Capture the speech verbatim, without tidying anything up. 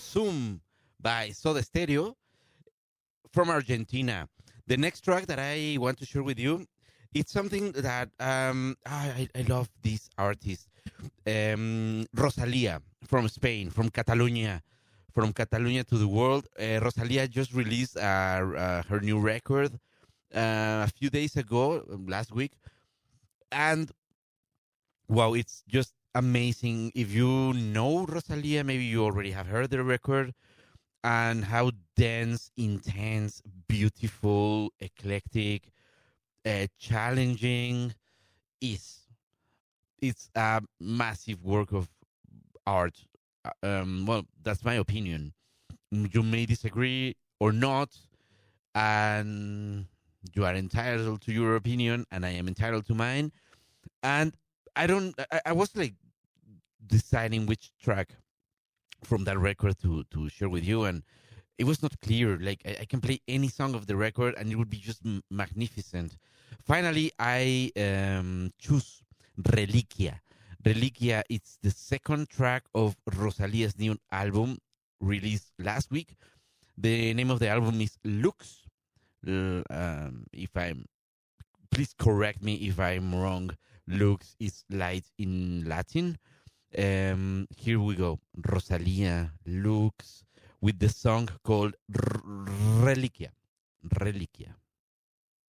Zoom by Soda Stereo from Argentina. The next track that I want to share with you, it's something that um, I, I love this artist, um, Rosalia from Spain, from Catalonia, from Catalonia to the world. Uh, Rosalia just released uh, uh, her new record uh, a few days ago, um, last week, and wow, it's just amazing. If you know Rosalia, maybe you already have heard the record and how dense, intense, beautiful, eclectic, uh, challenging is. It's a massive work of art. Uh, Um, well, that's my opinion. Mm, You may disagree or not, and you are entitled to your opinion, and I am entitled to mine. And I don't. I, I was like deciding which track from that record to to share with you, and it was not clear. Like I, I can play any song of the record, and it would be just m- magnificent. Finally, I um, choose Reliquia. Reliquia. It's the second track of Rosalia's new album released last week. The name of the album is Lux. L- um, if I'm, please correct me if I'm wrong. Lux is light in Latin. Um, here we go. Rosalia Lux with the song called R- Reliquia. Reliquia.